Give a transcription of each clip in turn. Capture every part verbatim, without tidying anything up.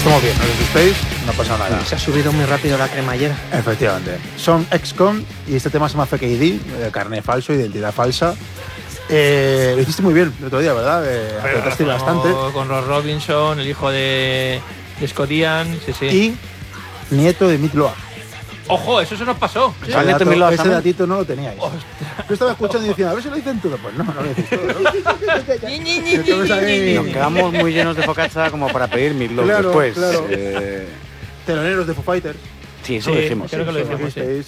estamos bien, no os asustéis, no pasa nada. Se ha subido muy rápido la cremallera. Efectivamente. Son ex con y este tema se llama Fake I D, eh, carné falso, identidad falsa. Eh, lo hiciste muy bien el otro día, ¿verdad? Eh, acertaste bastante. Con Ross Robinson, el hijo de, de Scott Ian, sí, sí. Y nieto de Meat Loaf. ¡Ojo! Eso se nos pasó. Ese, dato, ese datito no lo teníais. Yo estaba escuchando y decía, a ver si lo dicen todo. Pues no, no lo decís todo, ¿no? Nos quedamos muy llenos de focaccia como para pedir Meat Loaf claro, después. Claro. Eh... Teloneros de Foo Fighters. Sí, eso sí, lo dijimos. Creo sí, que lo dijimos, sí.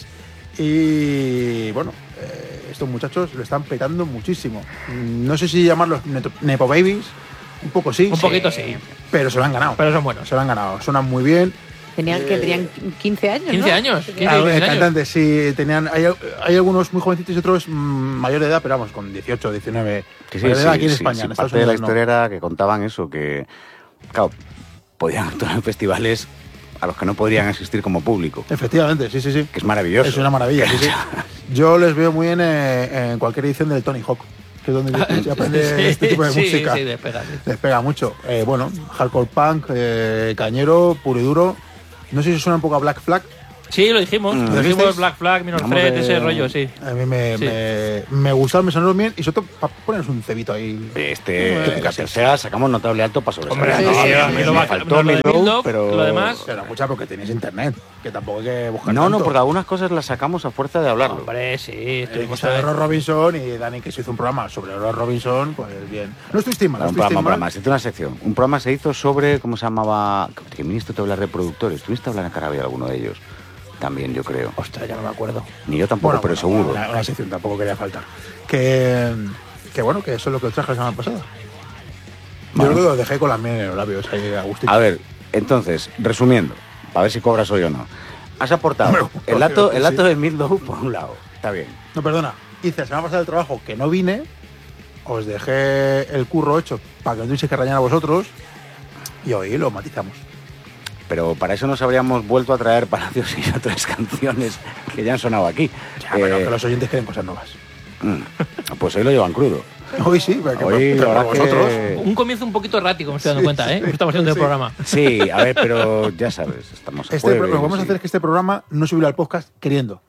Y bueno, eh, estos muchachos lo están petando muchísimo. No sé si llamarlos Nepo Babies. Un poco sí. Un poquito sí. Pero se lo han ganado. Pero son buenos. Se lo han ganado. Suenan muy bien. Tenían que tenían quince años, quince ¿no? años. quince, Ah, quince cantantes, sí, tenían. Hay, hay algunos muy jovencitos y otros mmm, mayor de edad, pero vamos, con dieciocho, diecinueve. Sí, sí, mayor de edad sí, aquí en sí, España. Sí, en parte Estados de la Unidos historia no. era que contaban eso, que, claro, podían actuar en festivales a los que no podrían asistir como público. Efectivamente, sí, sí, sí. Que es maravilloso. Es una maravilla, sí, sí. Yo les veo muy bien eh, en cualquier edición del Tony Hawk, que es donde se aprende sí, este tipo de sí, música. Sí, despega, sí. Despega mucho. Eh, bueno, hardcore punk, eh, cañero, puro y duro. No sé si suena un poco a Black Flag. Sí, lo dijimos. Mm. Lo dijimos Black Flag, Minor Threat, de... ese rollo, sí. A mí me, sí. me, me gustaron, me sonaron bien y sobre todo para ponernos un cebito ahí. Este, la tercera sacamos notable alto para sobresalir. Hombre, no, sí, sí, no, sí, me, lo me baja, faltó lo de Meat Loaf, Meat Loaf, pero... lo demás... Pero escucha, porque tenéis internet, que tampoco hay que buscar No, tanto. no, porque algunas cosas las sacamos a fuerza de hablarlo. Hombre, sí. Estuvimos de Ross Robinson y Dani, que se hizo un programa sobre Ross Robinson, pues bien. No estuvisteis mal, no un programa, estuvisteis un programa, mal. se hizo una sección. Un programa se hizo sobre, ¿cómo se llamaba? Que ministro te hablar de productores. ¿Tuviste hablar en Carabia alguno de ellos? También, yo creo. Ostras, ya no me acuerdo. Ni yo tampoco, Bueno, pero bueno, seguro. Una, una sección tampoco quería faltar. Que, que bueno, que eso es lo que os traje la semana pasada. Bueno. Yo creo que lo dejé con las miel en los labios ahí a gustito. A ver, entonces, resumiendo, para ver si cobras hoy o no. Has aportado Bueno, el dato, sí. el dato de Meat Loaf por un lado. Está bien. No, perdona. Hice la semana pasada el trabajo que no vine. Os dejé el curro hecho para que no tuviese que rañar a vosotros. Y hoy lo matizamos. Pero para eso nos habríamos vuelto a traer Palacios y otras canciones que ya han sonado aquí. Ya, Eh, bueno, que los oyentes quieren cosas nuevas. mm, pues hoy lo llevan crudo. Hoy sí, porque Hoy, pero la para verdad vosotros. que- Un comienzo un poquito errático, me estoy dando Sí, cuenta, sí, ¿eh? sí. Estamos haciendo Sí. el programa. Sí, a ver, pero ya sabes, estamos a Este, jueves lo que vamos a y- hacer es que este programa no subirá al podcast queriendo.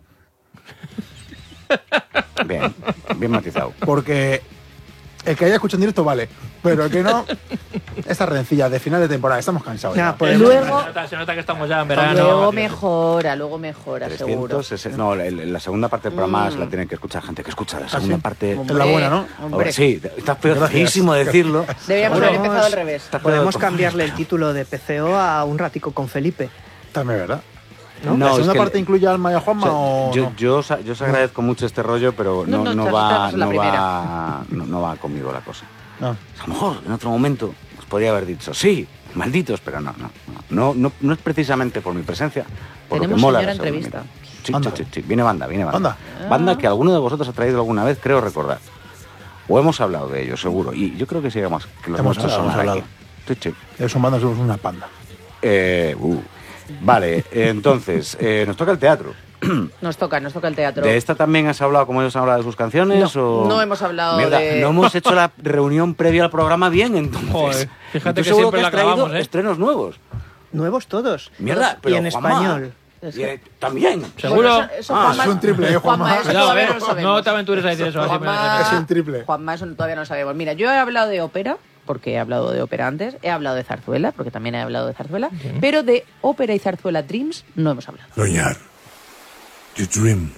Bien, bien matizado. Porque el que haya escuchado en directo vale. Pero el que no, esta rencilla de final de temporada, estamos cansados. Ya, Ya, pues, Luego, Se nota, se nota que estamos ya en verano. luego mejora, luego mejora, seguro. trescientos sesenta, no, el- la segunda parte del programa se la tienen que escuchar gente que escucha la segunda sí? parte. Es la buena, ¿no? Hombre, Sí, está feísimo decirlo. deberíamos haber empezado al revés. Podemos cambiarle el título de P C O a Un ratico con Felipe. También, ¿verdad? No, ¿La es segunda que- parte incluye a Alma y a Juanma o, O sea, yo, no? yo, os, yo os agradezco mucho este rollo, pero no, No, no, no esta- va, esta es la no, primera. va, no, no va conmigo la cosa. No. A lo mejor en otro momento os podría haber dicho, sí, malditos, pero no, no, no, no, no, no es precisamente por mi presencia. Por lo Tenemos que mola señora la segunda entrevista. mitad. Sí, Anda. sí, sí, sí, viene banda, viene banda. Anda. Banda que alguno de vosotros ha traído alguna vez, creo recordar. O hemos hablado de ello, seguro. Y yo creo que sí, además, que los Hemos nuestros hablado, son hemos aquí. Sí, sí. Ellos son bandas, somos una panda. Eh, uh. Vale, entonces, eh, nos toca el teatro. Nos toca, nos toca el teatro. ¿De esta también has hablado como ellos han hablado de sus canciones? No, o... no hemos hablado Mierda, de- no hemos hecho la reunión previa al programa bien, entonces. Joder, fíjate Estoy que seguro siempre has la traído grabamos, ¿eh? estrenos nuevos. Nuevos todos. Mierda, y pero en Juanma, español. y, eh, también. ¿Seguro? Bueno, eso, eso Ah, Juanma, es un triple, ¿eh, Juanma? Juanma, eso Cuidado, todavía ¿eh? no lo sabemos. No te aventures a decir eso. así Juanma, me- Es un triple. Juanma, eso todavía no lo sabemos. Mira, yo he hablado de ópera, porque he hablado de ópera antes, he hablado de zarzuela, porque también he hablado de zarzuela, pero de ópera y zarzuela Dreams no hemos hablado. Doñar, your dream